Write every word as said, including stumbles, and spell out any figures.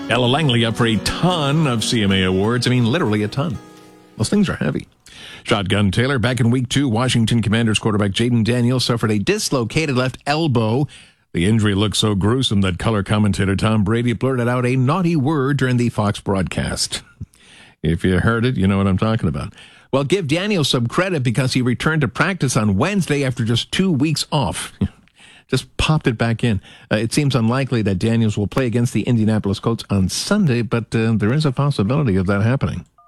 Ella Langley up for a ton of C M A awards. I mean, literally a ton. Those things are heavy. Shotgun Taylor, back in week two, Washington Commanders quarterback Jaden Daniels suffered a dislocated left elbow. The injury looked so gruesome that color commentator Tom Brady blurted out a naughty word during the Fox broadcast. If you heard it, you know what I'm talking about. Well, give Daniels some credit because he returned to practice on Wednesday after just two weeks off. Just popped it back in. Uh, it seems unlikely that Daniels will play against the Indianapolis Colts on Sunday, but uh, there is a possibility of that happening.